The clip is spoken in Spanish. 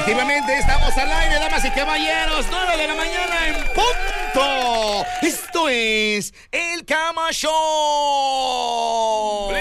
Efectivamente, estamos al aire, damas y caballeros, 9 de la mañana en punto. Esto es El Cama Show.